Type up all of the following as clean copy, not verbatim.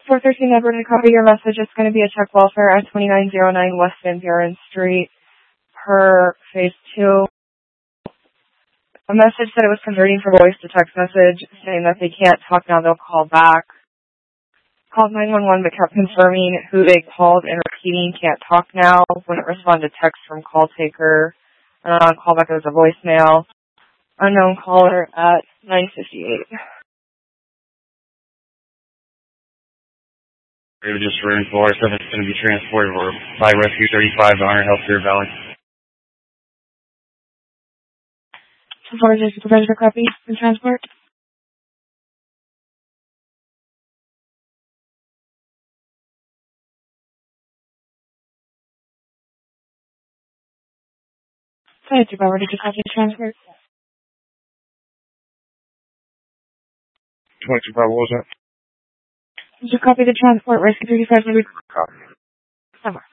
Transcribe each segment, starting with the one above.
413 Edward, to copy your message. It's going to be a check welfare at 2909 West Van Buren Street, per phase 2. A message said it was converting from voice to text message, saying that they can't talk now, they'll call back. Called 911 but kept confirming who they called and repeating can't talk now. Wouldn't respond to text from call taker. Call back as a voicemail. Unknown caller at 9:58. We were just reinforced that it's going to be transported by Rescue 35 to Honor Health Deer Valley. So far, just supervisor copy and transport. Sorry, Bravo, did you copy the transport? 22 Bravo, what was that? Did you copy the transport? Rescue 35 maybe? Copy. Somewhere.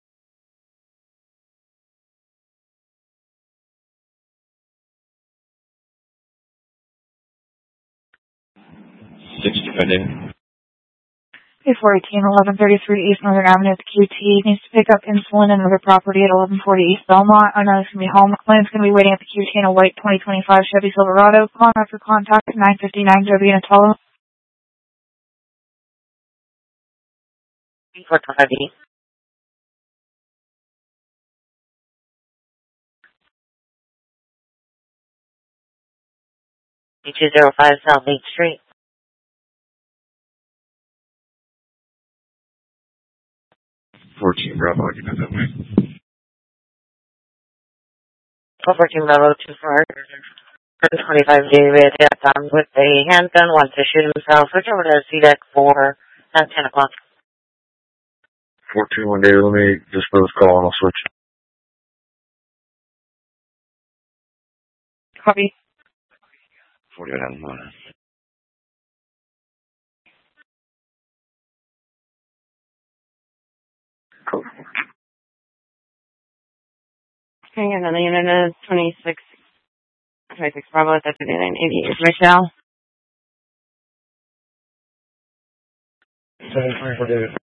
Hey, 418, 1133 East Northern Avenue at the QT. Needs to pick up insulin and other property at 1140 East Belmont. I know it's going to be home. Client's going to be waiting at the QT in a white 2025 Chevy Silverado. Calling after contact at 959 Derby and Atollo. 420. 205 South 8th Street. 14 Bravo, I can have that way. 14 Bravo, 125 David found with a handgun, wants to shoot himself. Switch over to CDEC for 10 o'clock. 14 1 David, let me just put this call and I'll switch. Copy. 49 Cool. Okay, and then the unit is 26 Bravo, that's 8988. Michelle? 724 David.